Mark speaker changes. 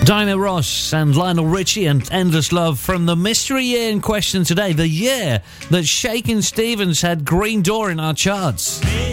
Speaker 1: Diana Ross and Lionel Richie and Endless Love from the mystery year in question today, the year that Shakin' Stevens had Green Door in our charts.